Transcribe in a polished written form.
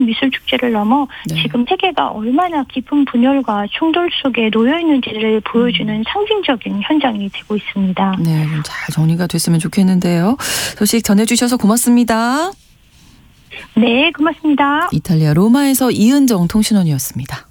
미술 축제를 넘어 네. 지금 세계가 얼마나 깊은 분열과 충돌 속에 놓여 있는지를 보여주는 상징적인 현장이 되고 있습니다. 네, 좀 잘 정리가 됐으면 좋겠는데요. 소식 전해주셔서 고맙습니다. 네, 고맙습니다. 이탈리아 로마에서 이은정 통신원이었습니다.